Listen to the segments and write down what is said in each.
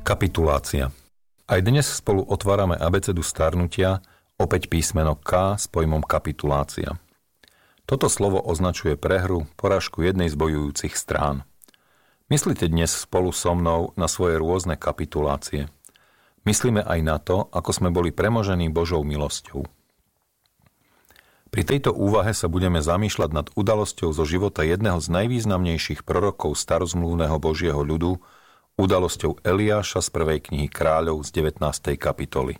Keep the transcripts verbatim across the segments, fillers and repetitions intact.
Kapitulácia. Aj dnes spolu otvárame abecedu starnutia, opäť písmeno K s pojmom kapitulácia. Toto slovo označuje prehru, porážku jednej z bojujúcich strán. Myslíte dnes spolu so mnou na svoje rôzne kapitulácie. Myslíme aj na to, ako sme boli premožení Božou milosťou. Pri tejto úvahe sa budeme zamýšľať nad udalosťou zo života jedného z najvýznamnejších prorokov starozmluvného Božieho ľudu, udalosťou Eliáša z prvej knihy Kráľov z devätnástej kapitoly.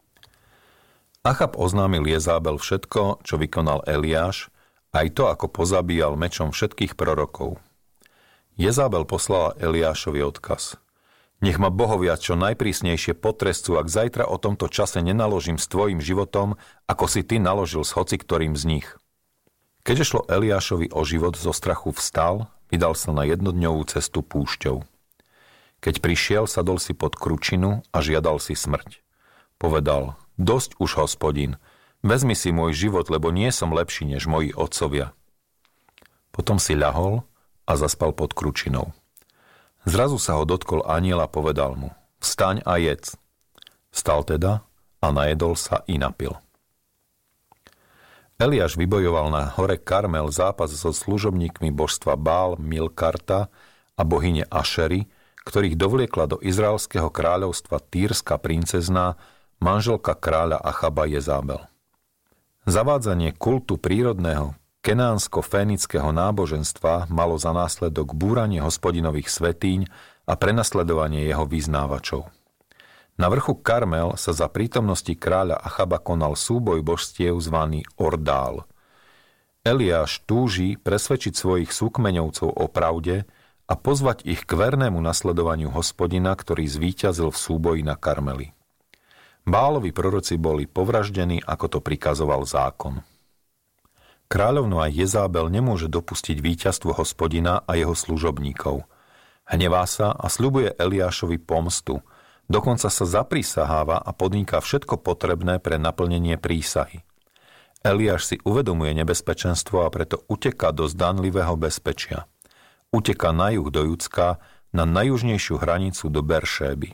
Achab oznámil Jezábel všetko, čo vykonal Eliáš, aj to, ako pozabíjal mečom všetkých prorokov. Jezábel poslala Eliášovi odkaz. Nech ma bohovia čo najprísnejšie potrescú, ak zajtra o tomto čase nenaložím s tvojim životom, ako si ty naložil s hociktorým z nich. Keďže šlo Eliášovi o život, zo strachu vstal, vydal sa na jednodňovú cestu púšťou. Keď prišiel, sadol si pod kručinu a žiadal si smrť. Povedal, dosť už, Hospodin, vezmi si môj život, lebo nie som lepší než moji otcovia. Potom si ľahol a zaspal pod kručinou. Zrazu sa ho dotkol anjel a povedal mu, vstaň a jedz. Vstal teda a najedol sa i napil. Eliáš vybojoval na hore Karmel zápas so služobníkmi božstva Bál, Milkarta a bohyne Ašery, ktorých dovliekla do izraelského kráľovstva Týrska princezná, manželka kráľa Achaba Jezábel. Zavádzanie kultu prírodného kenánsko-fénického náboženstva malo za následok búranie Hospodinových svätýň a prenasledovanie jeho vyznávačov. Na vrchu Karmel sa za prítomnosti kráľa Achaba konal súboj božstiev zvaný Ordál. Eliáš túži presvedčiť svojich súkmeňovcov o pravde a pozvať ich k vernému nasledovaniu Hospodina, ktorý zvíťazil v súboji na Karmeli. Bálovi proroci boli povraždení, ako to prikazoval zákon. Kráľovná Jezábel nemôže dopustiť víťazstvo Hospodina a jeho služobníkov. Hnevá sa a sľubuje Eliášovi pomstu, dokonca sa zaprisaháva a podniká všetko potrebné pre naplnenie prísahy. Eliáš si uvedomuje nebezpečenstvo a preto uteká do zdanlivého bezpečia. Uteká na juh do Judska, na najjužnejšiu hranicu do Beršéby.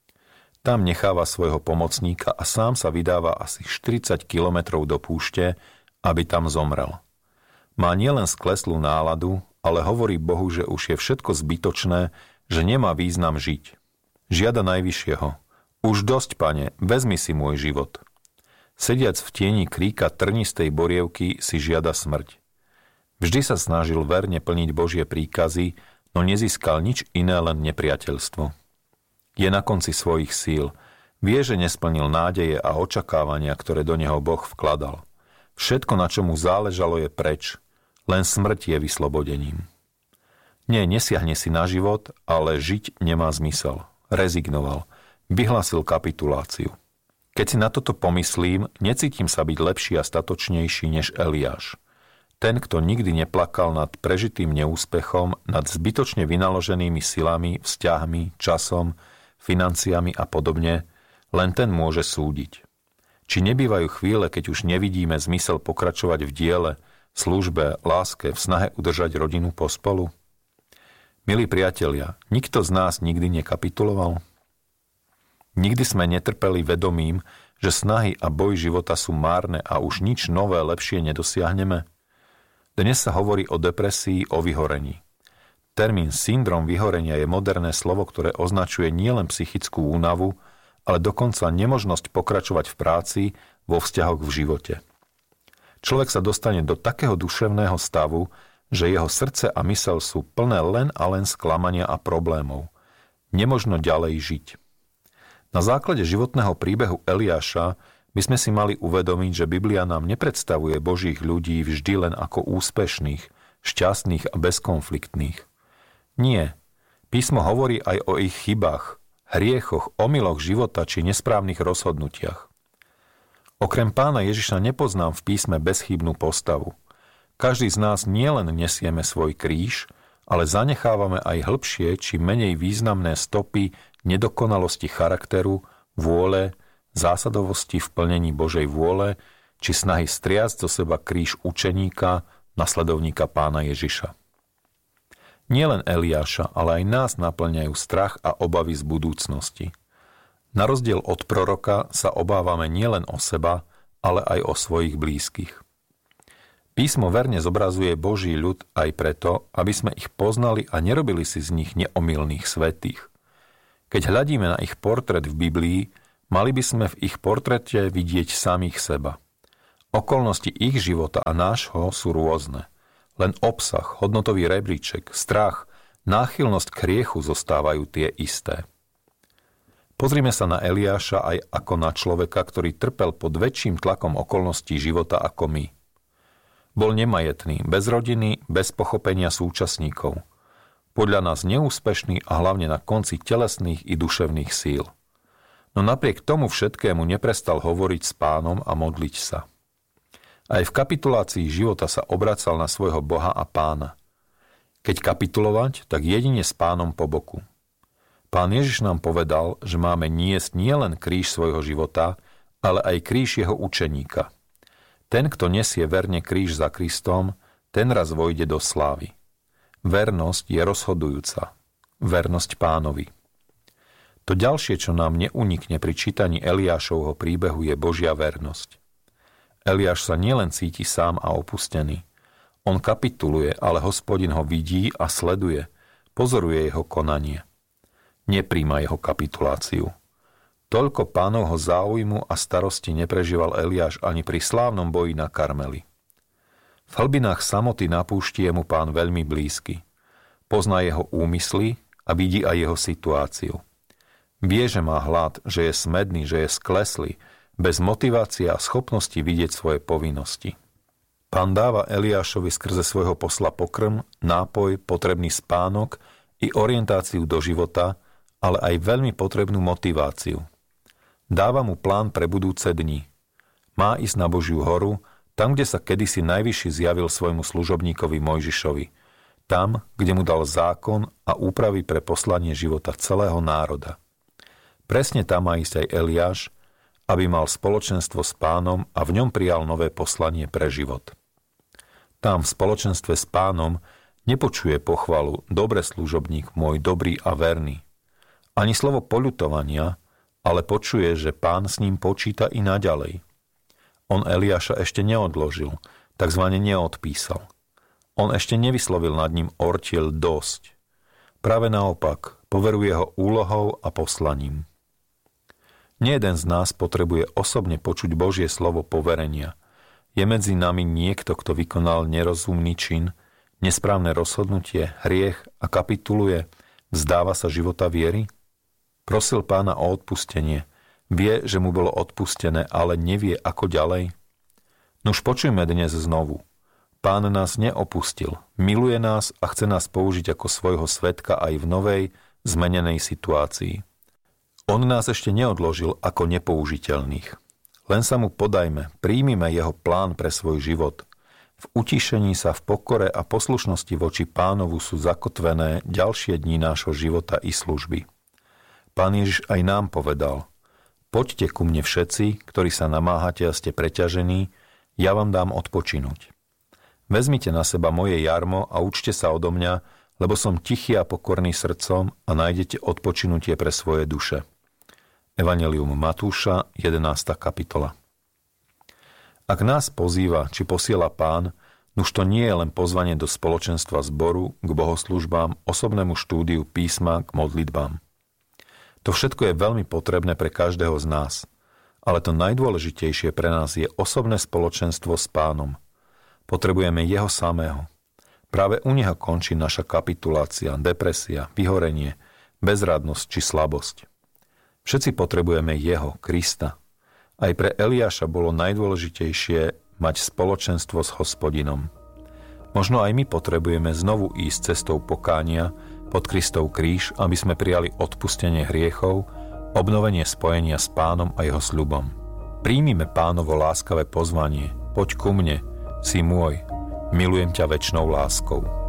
Tam necháva svojho pomocníka a sám sa vydáva asi štyridsať kilometrov do púšte, aby tam zomrel. Má nielen skleslú náladu, ale hovorí Bohu, že už je všetko zbytočné, že nemá význam žiť. Žiada najvyššieho. Už dosť, pane, vezmi si môj život. Sediac v tieni kríka trnistej borievky si žiada smrť. Vždy sa snažil verne plniť Božie príkazy, no nezískal nič iné, len nepriateľstvo. Je na konci svojich síl. Vie, že nesplnil nádeje a očakávania, ktoré do neho Boh vkladal. Všetko, na čo mu záležalo, je preč. Len smrť je vyslobodením. Nie, nesiahne si na život, ale žiť nemá zmysel. Rezignoval. Vyhlásil kapituláciu. Keď si na toto pomyslím, necítim sa byť lepší a statočnejší než Eliáš. Ten, kto nikdy neplakal nad prežitým neúspechom, nad zbytočne vynaloženými silami, vzťahmi, časom, financiami a podobne, len ten môže súdiť. Či nebývajú chvíle, keď už nevidíme zmysel pokračovať v diele, službe, láske, v snahe udržať rodinu pospolu? Milí priatelia, nikto z nás nikdy nekapituloval? Nikdy sme netrpeli vedomím, že snahy a boj života sú márne a už nič nové, lepšie nedosiahneme? Dnes sa hovorí o depresii, o vyhorení. Termín syndrom vyhorenia je moderné slovo, ktoré označuje nielen psychickú únavu, ale dokonca nemožnosť pokračovať v práci, vo vzťahoch v živote. Človek sa dostane do takého duševného stavu, že jeho srdce a myseľ sú plné len a len sklamania a problémov. Nemožno ďalej žiť. Na základe životného príbehu Eliáša by sme si mali uvedomiť, že Biblia nám nepredstavuje Božích ľudí vždy len ako úspešných, šťastných a bezkonfliktných. Nie. Písmo hovorí aj o ich chybách, hriechoch, omyloch života či nesprávnych rozhodnutiach. Okrem Pána Ježiša nepoznám v písme bezchybnú postavu. Každý z nás nielen nesieme svoj kríž, ale zanechávame aj hĺbšie či menej významné stopy nedokonalosti charakteru, vôle, zásadovosti v plnení Božej vôle, či snahy striasť zo seba kríž učeníka, nasledovníka Pána Ježiša. Nielen Eliáša, ale aj nás naplňajú strach a obavy z budúcnosti. Na rozdiel od proroka sa obávame nielen o seba, ale aj o svojich blízkych. Písmo verne zobrazuje Boží ľud aj preto, aby sme ich poznali a nerobili si z nich neomylných svätých. Keď hľadíme na ich portrét v Biblii, mali by sme v ich portréte vidieť samých seba. Okolnosti ich života a nášho sú rôzne. Len obsah, hodnotový rebríček, strach, náchylnosť k hriechu zostávajú tie isté. Pozrime sa na Eliáša aj ako na človeka, ktorý trpel pod väčším tlakom okolností života ako my. Bol nemajetný, bez rodiny, bez pochopenia súčasníkov. Podľa nás neúspešný a hlavne na konci telesných i duševných síl. No napriek tomu všetkému neprestal hovoriť s Pánom a modliť sa. Aj v kapitulácii života sa obracal na svojho Boha a Pána. Keď kapitulovať, tak jedine s Pánom po boku. Pán Ježiš nám povedal, že máme niesť nielen kríž svojho života, ale aj kríž jeho učeníka. Ten, kto nesie verne kríž za Kristom, ten raz vojde do slávy. Vernosť je rozhodujúca. Vernosť Pánovi. To ďalšie, čo nám neunikne pri čítaní Eliášovho príbehu, je Božia vernosť. Eliáš sa nielen cíti sám a opustený. On kapituluje, ale Hospodin ho vidí a sleduje, pozoruje jeho konanie. Nepríjma jeho kapituláciu. Toľko Pánovho záujmu a starosti neprežíval Eliáš ani pri slávnom boji na Karmeli. V hlbinách samoty na púšti je mu Pán veľmi blízky. Pozná jeho úmysly a vidí aj jeho situáciu. Vie, že má hlad, že je smedný, že je skleslý, bez motivácie a schopnosti vidieť svoje povinnosti. Pán dáva Eliášovi skrze svojho posla pokrm, nápoj, potrebný spánok i orientáciu do života, ale aj veľmi potrebnú motiváciu. Dáva mu plán pre budúce dni. Má ísť na Božiu horu, tam, kde sa kedysi najvyšší zjavil svojmu služobníkovi Mojžišovi, tam, kde mu dal zákon a úpravy pre poslanie života celého národa. Presne tam má ísť aj Eliáš, aby mal spoločenstvo s Pánom a v ňom prijal nové poslanie pre život. Tam v spoločenstve s Pánom nepočuje pochvalu dobre služobník môj, dobrý a verný. Ani slovo poľutovania, ale počuje, že Pán s ním počíta i naďalej. On Eliáša ešte neodložil, takzvané neodpísal. On ešte nevyslovil nad ním ortiel dosť. Práve naopak, poveruje ho úlohou a poslaním. Nejeden z nás potrebuje osobne počuť Božie slovo poverenia. Je medzi nami niekto, kto vykonal nerozumný čin, nesprávne rozhodnutie, hriech a kapituluje, vzdáva sa života viery? Prosil Pána o odpustenie. Vie, že mu bolo odpustené, ale nevie, ako ďalej. Nuž počujme dnes znovu. Pán nás neopustil, miluje nás a chce nás použiť ako svojho svedka aj v novej, zmenenej situácii. On nás ešte neodložil ako nepoužiteľných. Len sa mu podajme, príjmime jeho plán pre svoj život. V utíšení sa, v pokore a poslušnosti voči Pánovu sú zakotvené ďalšie dni nášho života i služby. Pán Ježiš aj nám povedal: Poďte ku mne všetci, ktorí sa namáhate a ste preťažení, ja vám dám odpočinúť. Vezmite na seba moje jarmo a učte sa odo mňa, lebo som tichý a pokorný srdcom a nájdete odpočinutie pre svoje duše. Evanjelium Matúša, jedenásta kapitola. Ak nás pozýva, či posiela Pán, nuž to nie je len pozvanie do spoločenstva zboru, k bohoslužbám, osobnému štúdiu písma, k modlitbám. To všetko je veľmi potrebné pre každého z nás, ale to najdôležitejšie pre nás je osobné spoločenstvo s Pánom. Potrebujeme jeho samého. Práve u neho končí naša kapitulácia, depresia, vyhorenie, bezradnosť či slabosť. Všetci potrebujeme jeho, Krista. Aj pre Eliáša bolo najdôležitejšie mať spoločenstvo s Hospodinom. Možno aj my potrebujeme znovu ísť cestou pokánia pod Kristov kríž, aby sme prijali odpustenie hriechov, obnovenie spojenia s Pánom a jeho sľubom. Príjmime Pánovo láskavé pozvanie: Poď ku mne, si môj, milujem ťa večnou láskou.